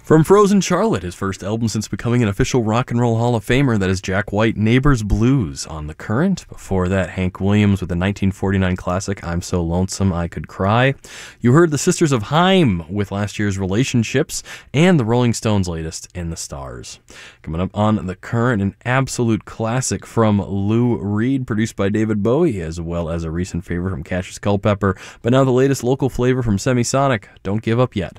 From Frozen Charlotte, his first album since becoming an official Rock and Roll Hall of Famer, that is Jack White, Neighbors Blues on The Current. Before that, Hank Williams with the 1949 classic, I'm So Lonesome I Could Cry. You heard the Sisters of Haim with last year's Relationships, and the Rolling Stones' latest, In the Stars. Coming up on The Current, an absolute classic from Lou Reed, produced by David Bowie, as well as a recent favorite from Cassius Culpepper, but now the latest local flavor from Semisonic, Don't Give Up Yet.